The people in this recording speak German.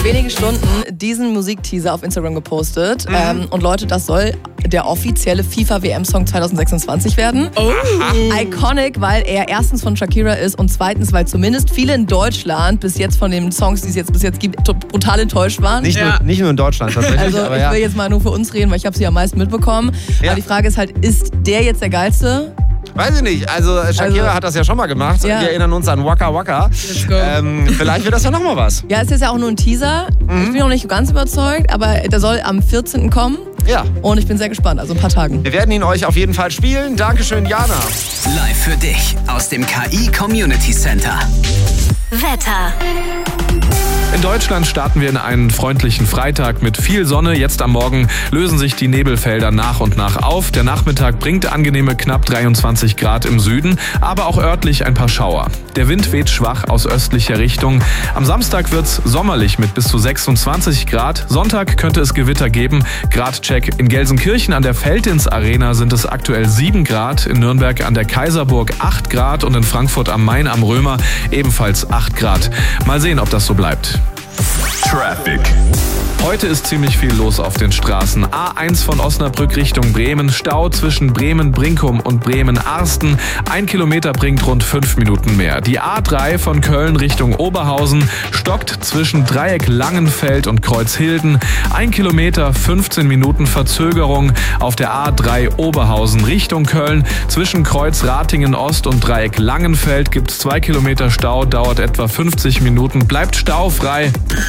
Wenige Stunden diesen Musikteaser auf Instagram gepostet. Und Leute, das soll der offizielle FIFA-WM-Song 2026 werden. Oh. Iconic, weil er erstens von Shakira ist und zweitens, weil zumindest viele in Deutschland bis jetzt von den Songs, die es jetzt bis jetzt gibt, brutal enttäuscht waren. Nicht nur in Deutschland tatsächlich. Also aber ich will jetzt mal nur für uns reden, weil ich habe sie am meisten mitbekommen. Ja. Aber die Frage ist halt, ist der jetzt der Geilste? Weiß ich nicht. Also Shakira hat das ja schon mal gemacht. Ja. Wir erinnern uns an Waka Waka. Let's go. Vielleicht wird das ja nochmal was. Ja, es ist ja auch nur ein Teaser. Ich bin noch nicht ganz überzeugt, aber der soll am 14. kommen. Ja. Und ich bin sehr gespannt, also ein paar Tagen. Wir werden ihn euch auf jeden Fall spielen. Dankeschön, Jana. Live für dich aus dem KI Community Center. Wetter. In Deutschland starten wir in einen freundlichen Freitag mit viel Sonne. Jetzt am Morgen lösen sich die Nebelfelder nach und nach auf. Der Nachmittag bringt angenehme knapp 23 Grad im Süden, aber auch örtlich ein paar Schauer. Der Wind weht schwach aus östlicher Richtung. Am Samstag wird's sommerlich mit bis zu 26 Grad. Sonntag könnte es Gewitter geben. Gradcheck: in Gelsenkirchen an der Feldins Arena sind es aktuell 7 Grad, in Nürnberg an der Kaiserburg 8 Grad und in Frankfurt am Main am Römer ebenfalls 8 Grad. Mal sehen, ob das so bleibt. Traffic. Heute ist ziemlich viel los auf den Straßen. A1 von Osnabrück Richtung Bremen. Stau zwischen Bremen-Brinkum und Bremen-Arsten. 1 Kilometer bringt rund 5 Minuten mehr. Die A3 von Köln Richtung Oberhausen stockt zwischen Dreieck Langenfeld und Kreuzhilden. 1 Kilometer, 15 Minuten Verzögerung auf der A3 Oberhausen Richtung Köln. Zwischen Kreuz Ratingen Ost und Dreieck Langenfeld gibt es 2 Kilometer Stau, dauert etwa 50 Minuten, bleibt staufrei.